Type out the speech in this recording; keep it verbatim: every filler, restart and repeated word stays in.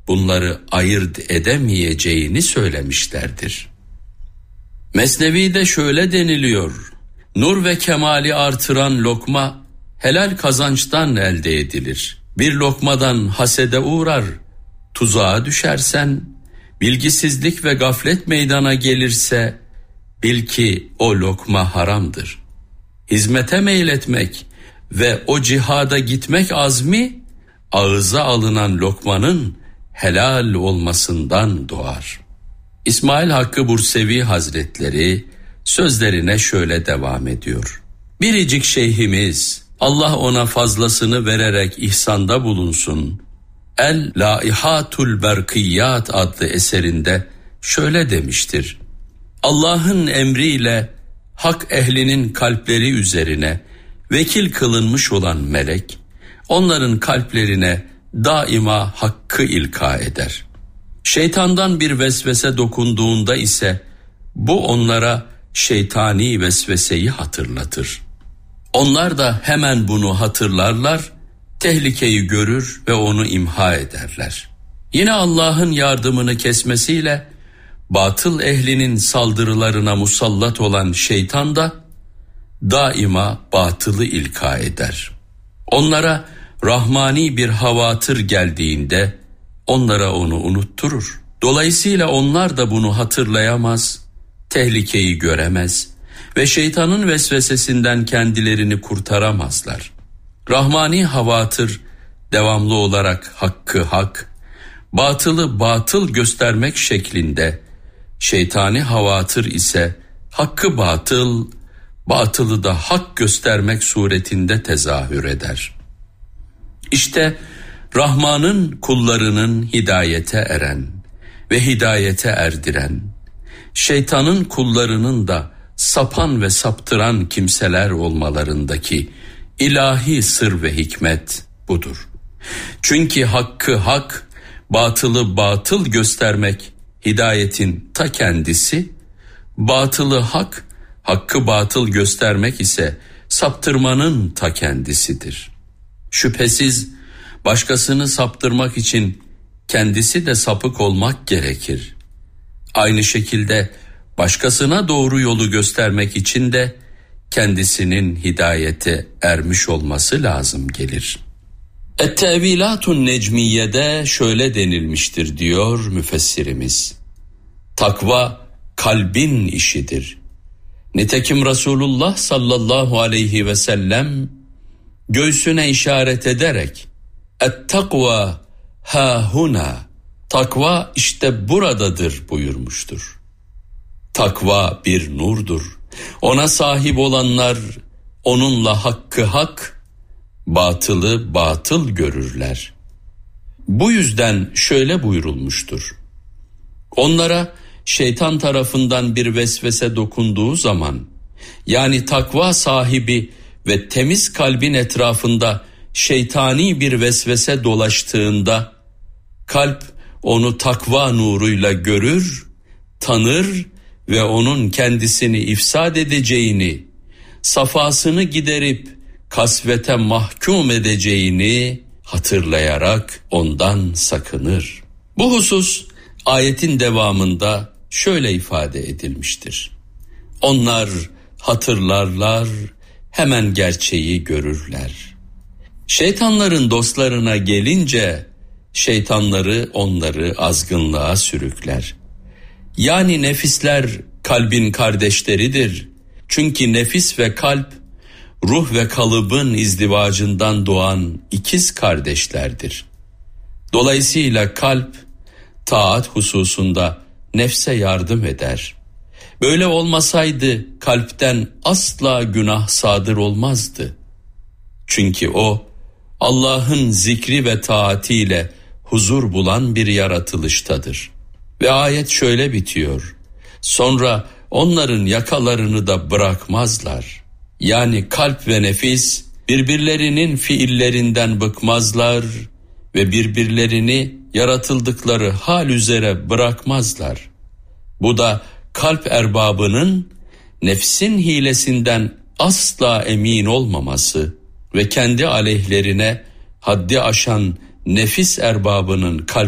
bunları ayırt edemeyeceğini söylemişlerdir. Mesnevi'de şöyle deniliyor: nur ve kemali artıran lokma helal kazançtan elde edilir. Bir lokmadan hasede uğrar, tuzağa düşersen, bilgisizlik ve gaflet meydana gelirse, bil ki o lokma haramdır. Hizmete meyletmek ve o cihada gitmek azmi, ağıza alınan lokmanın helal olmasından doğar. İsmail Hakkı Bursevi Hazretleri sözlerine şöyle devam ediyor: biricik şeyhimiz, Allah ona fazlasını vererek ihsanda bulunsun, El Laihatul Berkiyat adlı eserinde şöyle demiştir: Allah'ın emriyle hak ehlinin kalpleri üzerine vekil kılınmış olan melek, onların kalplerine daima hakkı ilka eder. Şeytandan bir vesvese dokunduğunda ise bu onlara şeytani vesveseyi hatırlatır. Onlar da hemen bunu hatırlarlar, tehlikeyi görür ve onu imha ederler. Yine Allah'ın yardımını kesmesiyle batıl ehlinin saldırılarına musallat olan şeytan da daima batılı ilka eder. Onlara rahmani bir havatır geldiğinde onlara onu unutturur. Dolayısıyla onlar da bunu hatırlayamaz, tehlikeyi göremez ve şeytanın vesvesesinden kendilerini kurtaramazlar. Rahmani havatır devamlı olarak hakkı hak, batılı batıl göstermek şeklinde, şeytani havatır ise hakkı batıl, batılı da hak göstermek suretinde tezahür eder. İşte Rahman'ın kullarının hidayete eren ve hidayete erdiren, şeytanın kullarının da sapan ve saptıran kimseler olmalarındaki ilahi sır ve hikmet budur. Çünkü hakkı hak, batılı batıl göstermek hidayetin ta kendisi, batılı hak, hakkı batıl göstermek ise saptırmanın ta kendisidir. Şüphesiz başkasını saptırmak için kendisi de sapık olmak gerekir. Aynı şekilde başkasına doğru yolu göstermek için de kendisinin hidayete ermiş olması lazım gelir. Et-Tevilatun Necmiye'de şöyle denilmiştir diyor müfessirimiz: takva kalbin işidir. Nitekim Resulullah sallallahu aleyhi ve sellem göğsüne işaret ederek et-takva ha huna, takva işte buradadır buyurmuştur. Takva bir nurdur. Ona sahip olanlar onunla hakkı hak, batılı batıl görürler. Bu yüzden şöyle buyurulmuştur: onlara şeytan tarafından bir vesvese dokunduğu zaman, yani takva sahibi ve temiz kalbin etrafında şeytani bir vesvese dolaştığında, kalp onu takva nuruyla görür, tanır ve onun kendisini ifsad edeceğini, safasını giderip kasvete mahkum edeceğini hatırlayarak ondan sakınır. Bu husus ayetin devamında şöyle ifade edilmiştir: onlar hatırlarlar, hemen gerçeği görürler. Şeytanların dostlarına gelince, şeytanları onları azgınlığa sürükler. Yani nefisler kalbin kardeşleridir. Çünkü nefis ve kalp, ruh ve kalıbın izdivacından doğan ikiz kardeşlerdir. Dolayısıyla kalp, taat hususunda nefse yardım eder. Böyle olmasaydı kalpten asla günah sadır olmazdı. Çünkü o, Allah'ın zikri ve taatiyle huzur bulan bir yaratılıştadır. Ve ayet şöyle bitiyor: sonra onların yakalarını da bırakmazlar. Yani kalp ve nefis birbirlerinin fiillerinden bıkmazlar ve birbirlerini yaratıldıkları hal üzere bırakmazlar. Bu da kalp erbabının nefsin hilesinden asla emin olmaması ve kendi aleyhlerine haddi aşan nefis erbabının kalp